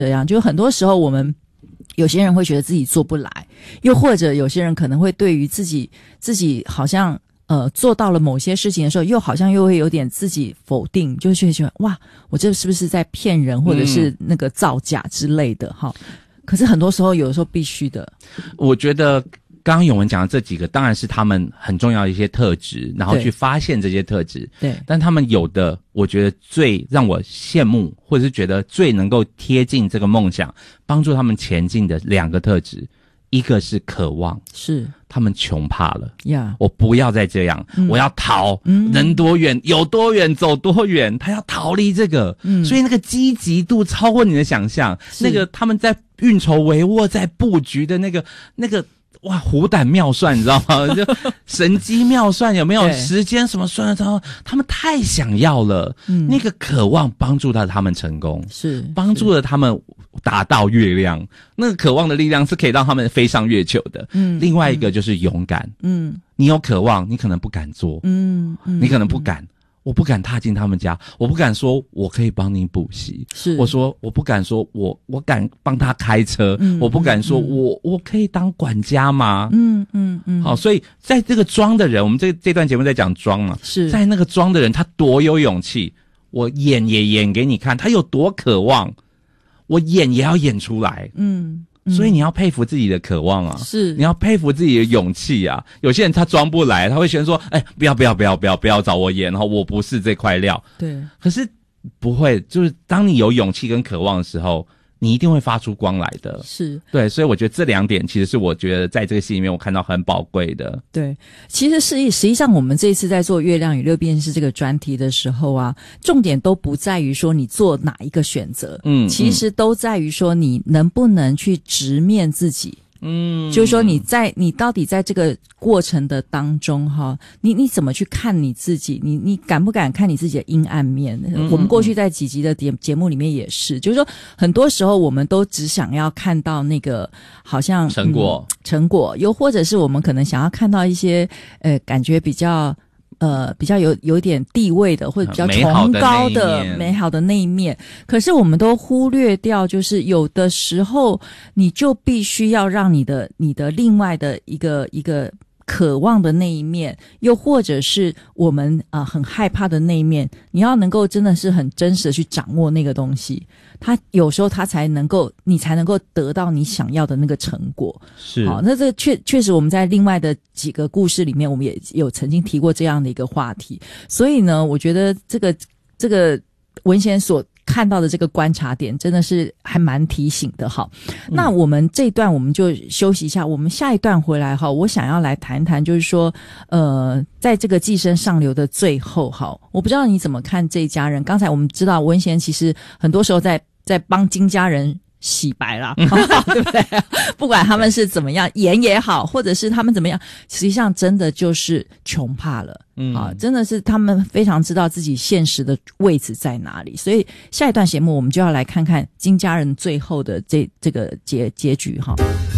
这样，就很多时候我们有些人会觉得自己做不来，又或者有些人可能会对于自己好像做到了某些事情的时候，又好像又会有点自己否定，就会觉得哇，我这是不是在骗人，或者是那个造假之类的哈。可是很多时候，有的时候必须的。 我觉得刚刚永文讲的这几个，当然是他们很重要的一些特质，然后去发现这些特质。 对， 但他们有的，我觉得最让我羡慕，或者是觉得最能够贴近这个梦想，帮助他们前进的2个特质，一个是渴望， 是他们穷怕了呀， 我不要再这样，我要逃，能多远有多远走多远，他要逃离这个，所以那个积极度超过你的想象，那个他们在运筹帷幄，在布局的那个。哇，虎胆妙算，你知道吗？就神机妙算，有没有时间什么算得到？他们太想要了，那个渴望帮助到他们成功， 是帮助了他们达到月亮。那个渴望的力量是可以让他们飞上月球的。另外一个就是勇敢。你有渴望，你可能不敢做。你可能不敢。我不敢踏进他们家，我不敢说我可以帮你补习，我不敢说我敢帮他开车，我不敢说我可以当管家吗？好，所以在这个装的人，我们这段节目在讲装嘛，在那个装的人，他多有勇气，我演也演给你看，他有多渴望，我演也要演出来。所以你要佩服自己的渴望啊，是你要佩服自己的勇气啊。有些人他装不来，他会先说不要找我演，然后我不是这块料。对，可是不会，就是当你有勇气跟渴望的时候，你一定会发出光来的。是，对，所以我觉得这2点其实是我觉得在这个戏里面我看到很宝贵的。对， 其实实际上我们这一次在做月亮与六便士这个专题的时候啊，重点都不在于说你做哪一个选择，其实都在于说你能不能去直面自己。就是说你到底在这个过程的当中哈，你怎么去看你自己？你敢不敢看你自己的阴暗面？我们过去在几集的节目里面也是，就是说很多时候我们都只想要看到那个好像成果，又或者是我们可能想要看到一些感觉比较有点地位的，或者比较崇高的美好的那一面，可是我们都忽略掉，就是有的时候你就必须要让你的另外的一个渴望的那一面，又或者是我们很害怕的那一面，你要能够真的是很真实的去掌握那个东西，它有时候你才能够得到你想要的那个成果。是，好，那这确实我们在另外的几个故事里面，我们也有曾经提过这样的一个话题。所以呢，我觉得这个文贤所看到的这个观察点真的是还蛮提醒的哈。那我们这一段我们就休息一下，我们下一段回来哈，我想要来谈谈，就是说在这个寄生上流的最后哈，我不知道你怎么看这一家人。刚才我们知道文贤其实很多时候在帮金家人洗白啦对不对？不管他们是怎么样演也好，或者是他们怎么样，实际上真的就是穷怕了真的是他们非常知道自己现实的位置在哪里。所以下一段节目我们就要来看看金家人最后的这个结局哈。